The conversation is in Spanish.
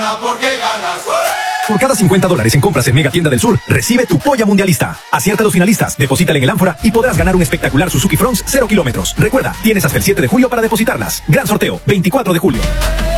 Por cada $50 en compras en Mega Tienda del Sur, recibe tu polla mundialista. Acierta a los finalistas, deposítala en el ánfora y podrás ganar un espectacular Suzuki Fronts 0 kilómetros. Recuerda, tienes hasta el 7 de julio para depositarlas. Gran sorteo, 24 de julio.